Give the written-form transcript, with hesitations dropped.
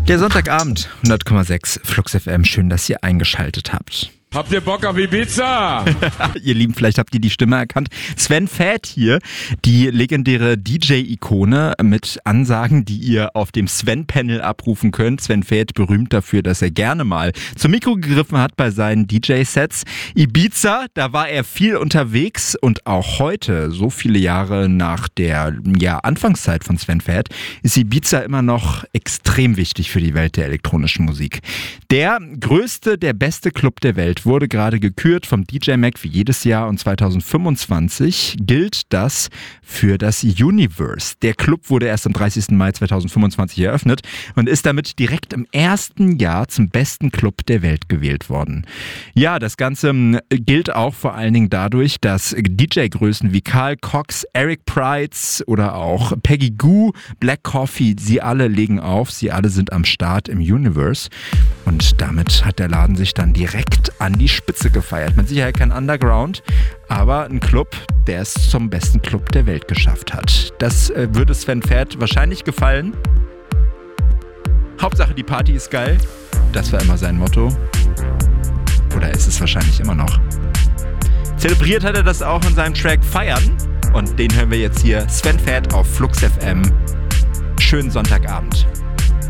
Der Sonntagabend, 100,6 Flux FM. Schön, dass ihr eingeschaltet habt. Habt ihr Bock auf Ibiza? Ihr Lieben, vielleicht habt ihr die Stimme erkannt. Sven Väth hier, die legendäre DJ-Ikone mit Ansagen, die ihr auf dem Sven-Panel abrufen könnt. Sven Väth berühmt dafür, dass er gerne mal zum Mikro gegriffen hat bei seinen DJ-Sets. Ibiza, da war er viel unterwegs und auch heute, so viele Jahre nach der Anfangszeit von Sven Väth, ist Ibiza immer noch extrem wichtig für die Welt der elektronischen Musik. Der größte, der beste Club der Welt wurde gerade gekürt vom DJ Mag wie jedes Jahr und 2025 gilt das für das Universe. Der Club wurde erst am 30. Mai 2025 eröffnet und ist damit direkt im ersten Jahr zum besten Club der Welt gewählt worden. Ja, das Ganze gilt auch vor allen Dingen dadurch, dass DJ-Größen wie Carl Cox, Eric Prydz oder auch Peggy Gou, Black Coffee, sie alle legen auf, sie alle sind am Start im Universe und damit hat der Laden sich dann direkt an die Spitze gefeiert. Mit Sicherheit kein Underground, aber ein Club, der es zum besten Club der Welt geschafft hat. Das würde Sven Väth wahrscheinlich gefallen. Hauptsache die Party ist geil. Das war immer sein Motto. Oder ist es wahrscheinlich immer noch. Zelebriert hat er das auch in seinem Track Feiern. Und den hören wir jetzt hier. Sven Väth auf Flux FM. Schönen Sonntagabend.